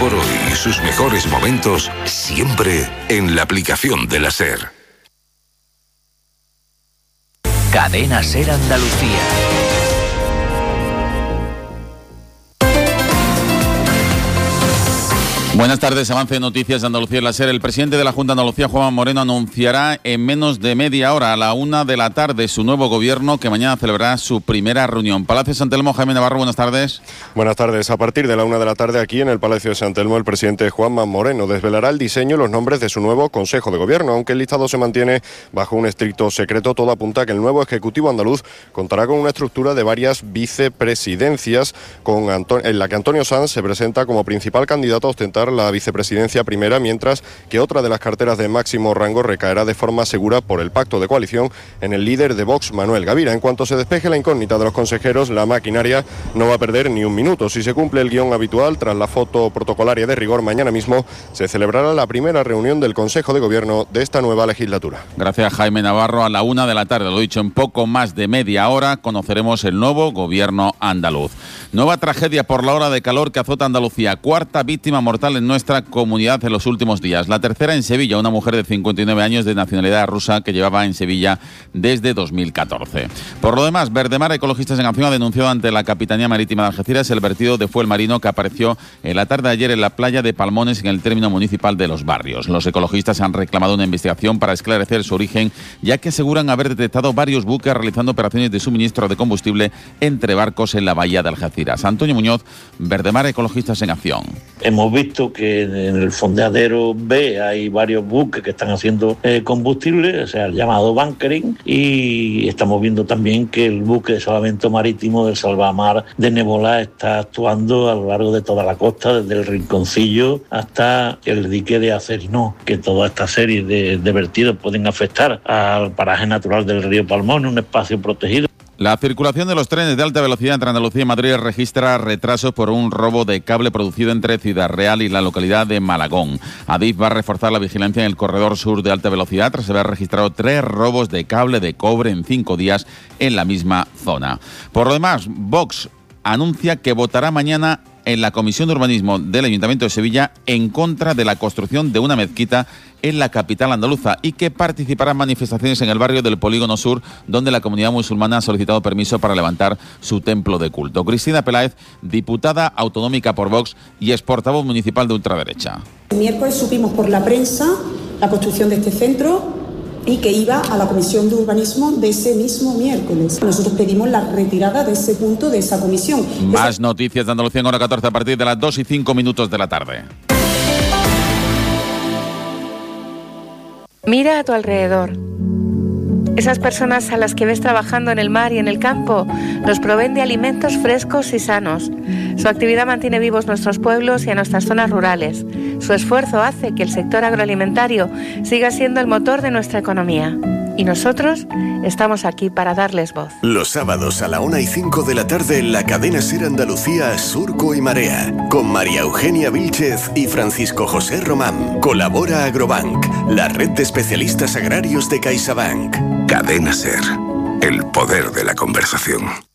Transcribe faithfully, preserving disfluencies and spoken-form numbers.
por hoy y sus mejores momentos siempre en la aplicación de la SER. Cadena SER Andalucía. Buenas tardes, avance de noticias de Andalucía en la SER. El presidente de la Junta de Andalucía, Juanma Moreno, anunciará en menos de media hora, a la una de la tarde, su nuevo gobierno, que mañana celebrará su primera reunión. Palacio de San Telmo, Jaime Navarro, buenas tardes. Buenas tardes. A partir de la una de la tarde, aquí en el Palacio de San Telmo, el presidente Juanma Moreno desvelará el diseño y los nombres de su nuevo Consejo de Gobierno. Aunque el listado se mantiene bajo un estricto secreto, todo apunta a que el nuevo Ejecutivo andaluz contará con una estructura de varias vicepresidencias, con Anto- en la que Antonio Sanz se presenta como principal candidato a ostentar la vicepresidencia primera, mientras que otra de las carteras de máximo rango recaerá de forma segura por el pacto de coalición en el líder de Vox, Manuel Gavira. En cuanto se despeje la incógnita de los consejeros, la maquinaria no va a perder ni un minuto. Si se cumple el guión habitual, tras la foto protocolaria de rigor, mañana mismo se celebrará la primera reunión del Consejo de Gobierno de esta nueva legislatura. Gracias, Jaime Navarro. A la una de la tarde, lo he dicho, en poco más de media hora, conoceremos el nuevo gobierno andaluz. Nueva tragedia por la ola de calor que azota Andalucía. Cuarta víctima mortal en nuestra comunidad en los últimos días. La tercera en Sevilla, una mujer de cincuenta y nueve años de nacionalidad rusa que llevaba en Sevilla desde dos mil catorce. Por lo demás, Verdemar Ecologistas en Acción ha denunciado ante la Capitanía Marítima de Algeciras el vertido de fuel marino que apareció en la tarde de ayer en la playa de Palmones, en el término municipal de Los Barrios. Los ecologistas han reclamado una investigación para esclarecer su origen, ya que aseguran haber detectado varios buques realizando operaciones de suministro de combustible entre barcos en la bahía de Algeciras. Antonio Muñoz, Verdemar Ecologistas en Acción. Hemos visto que en el fondeadero B hay varios buques que están haciendo eh, combustible, o sea, el llamado bunkering, y estamos viendo también que el buque de salvamento marítimo del Salvamar de Nebola está actuando a lo largo de toda la costa, desde el Rinconcillo hasta el dique de Acerinó, que toda esta serie de, de vertidos pueden afectar al paraje natural del río Palmón, un espacio protegido. La circulación de los trenes de alta velocidad entre Andalucía y Madrid registra retrasos por un robo de cable producido entre Ciudad Real y la localidad de Malagón. Adif va a reforzar la vigilancia en el corredor sur de alta velocidad tras haber registrado tres robos de cable de cobre en cinco días en la misma zona. Por lo demás, Vox anuncia que votará mañana en la Comisión de Urbanismo del Ayuntamiento de Sevilla en contra de la construcción de una mezquita en la capital andaluza y que participará en manifestaciones en el barrio del Polígono Sur, donde la comunidad musulmana ha solicitado permiso para levantar su templo de culto. Cristina Peláez, diputada autonómica por Vox y ex portavoz municipal de ultraderecha. El miércoles supimos por la prensa la construcción de este centro y que iba a la Comisión de Urbanismo de ese mismo miércoles. Nosotros pedimos la retirada de ese punto de esa comisión. Más esa... noticias de Andalucía en hora catorce a partir de las dos y cinco minutos de la tarde. Mira a tu alrededor. Esas personas a las que ves trabajando en el mar y en el campo nos proveen de alimentos frescos y sanos. Su actividad mantiene vivos nuestros pueblos y a nuestras zonas rurales. Su esfuerzo hace que el sector agroalimentario siga siendo el motor de nuestra economía. Y nosotros estamos aquí para darles voz. Los sábados a la una y cinco de la tarde en la cadena SER Andalucía, Surco y Marea, con María Eugenia Vílchez y Francisco José Román. Colabora Agrobank, la red de especialistas agrarios de CaixaBank. Cadena SER, el poder de la conversación.